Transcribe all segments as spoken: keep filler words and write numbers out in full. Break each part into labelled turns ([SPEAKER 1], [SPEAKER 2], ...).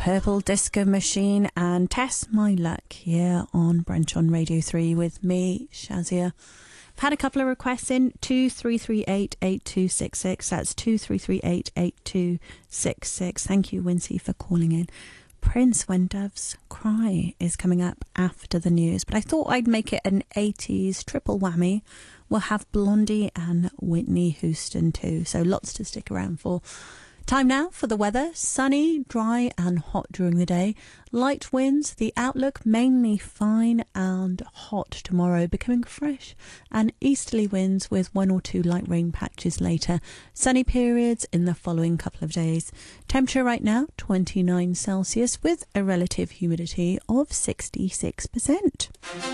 [SPEAKER 1] Purple Disco Machine and Test My Luck here on Brunch on Radio three with me, Shazia. I've had a couple of requests in, two three three eight, eight two six six. That's two three three eight, eight two six six. Thank you, Wincy, for calling in. Prince, When Doves Cry is coming up after the news, but I thought I'd make it an eighties triple whammy. We'll have Blondie and Whitney Houston too, so lots to stick around for. Time now for the weather. Sunny, dry and hot during the day. Light winds, the outlook mainly fine and hot tomorrow, becoming fresh, and easterly winds with one or two light rain patches later. Sunny periods in the following couple of days. Temperature right now, twenty-nine Celsius with a relative humidity of sixty-six percent.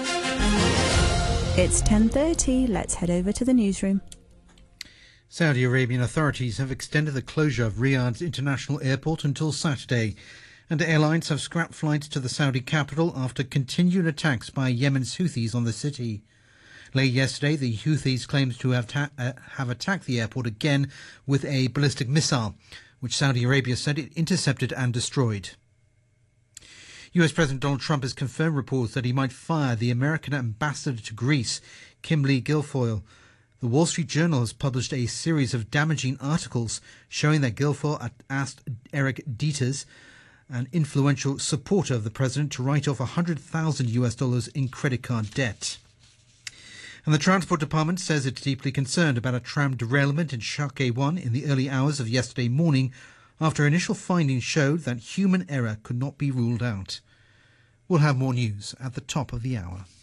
[SPEAKER 1] It's ten thirty. Let's head over to the newsroom.
[SPEAKER 2] Saudi Arabian authorities have extended the closure of Riyadh's international airport until Saturday, and airlines have scrapped flights to the Saudi capital after continued attacks by Yemen's Houthis on the city. Late yesterday, the Houthis claimed to have, ta- uh, have attacked the airport again with a ballistic missile, which Saudi Arabia said it intercepted and destroyed. U S President Donald Trump has confirmed reports that he might fire the American ambassador to Greece, Kimberly Guilfoyle. The Wall Street Journal has published a series of damaging articles showing that Guilfoyle asked Eric Dieters, an influential supporter of the president, to write off one hundred thousand U S dollars in credit card debt. And the Transport Department says it's deeply concerned about a tram derailment in Shark A one in the early hours of yesterday morning after initial findings showed that human error could not be ruled out. We'll have more news at the top of the hour.